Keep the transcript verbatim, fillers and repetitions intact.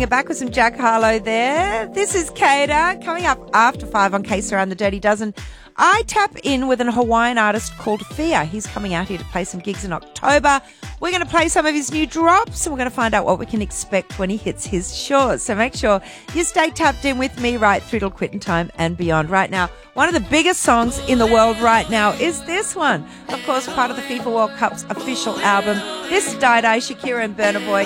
bring it back with some Jack Harlow there. This is Kada coming up after five on K S A R and the Dirty Dozen. I tap in with an Hawaiian artist called Fia. He's coming out here to play some gigs in October. We're going to play some of his new drops and we're going to find out what we can expect when he hits his shores. So make sure you stay tapped in with me right through till quitting time and beyond. Right now, one of the biggest songs in the world right now is this one. Of course, part of the FIFA World Cup's official album. This is Dai Dai, Shakira and Burna Boy.